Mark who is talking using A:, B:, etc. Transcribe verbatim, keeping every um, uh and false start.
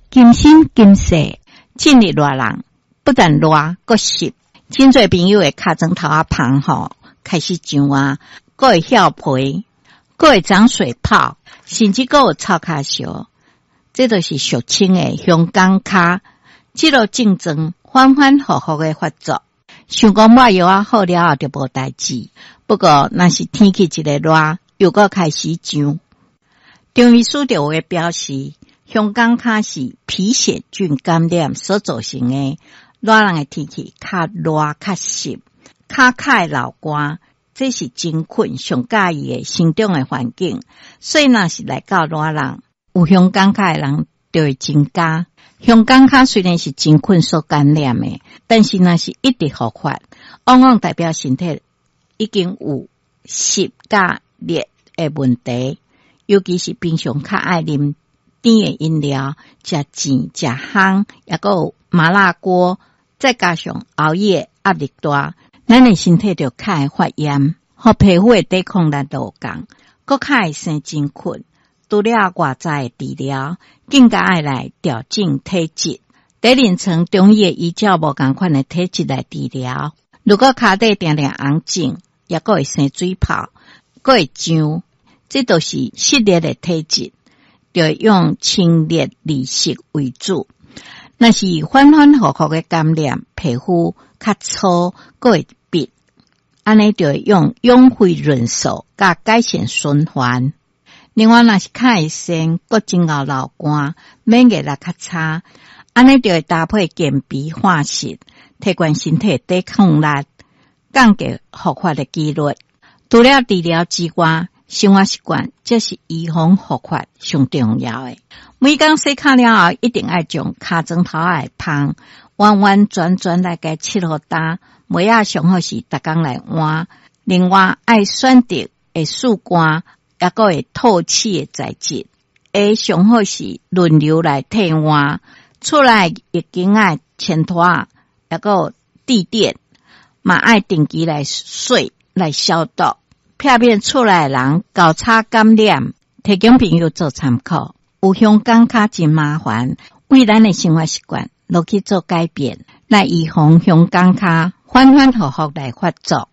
A: 今生今世，真日热人，不但热，阁湿。真侪朋友的脚趾头啊芳吼，开始痒啊，阁会翘皮，阁会长水泡，甚至阁有臭脚烧。这就是俗称的香港脚。这个症状反反复复的发作，想讲抹药啊好了后就无代志。不过，若是天气一个热，又阁开始痒。中医师就会表示，香港脚是皮癣菌感染所造成的。热人的天气较热较湿，脚脚流汗，这是真菌上介意的生长的环境。所以若是来到热人，有香港脚的人就会增加。香港脚虽然是真菌所感染的，但是若是一直复发，往往代表身体已经有湿甲热的问题。尤其是平常较爱啉甜的饮料、食甜、食烘，也个有麻辣锅，再加上熬夜压力大，咱的身体就较会发炎，和皮肤的抵抗力下降，搁较会生真菌。除了外在的治疗，更加爱来调整体质。第二层中医的依照无同款的体质来治疗。如果脚底定定红肿，也个会生水泡，个会痒，这都是湿热的体质，就会用清热利湿为主。若是反反复复的感染，皮肤较粗，个会闭，安尼就会用养肺润燥，甲改善循环。另外，若是较会生，个真熬流汗，免疫力较差，安尼就会搭配健脾化湿，提高身体抵抗力，降低复发的几率。除了治疗之外，生活习惯这是预防复发上重要的。每天洗脚了后，一定要将脚趾头来芳，弯弯转转来个七号打，尾仔上好是逐工来换。另外，爱选择会速干，也个会透气的材质，下上好是轮流来替换。出来已经爱牵拖，也个有地垫，嘛爱定期来洗来消毒。片片出来的人交叉感染，提供朋友做参考。有香港脚真麻烦，为咱的生活习惯落去做改变，来预防香港脚反反复复来发作。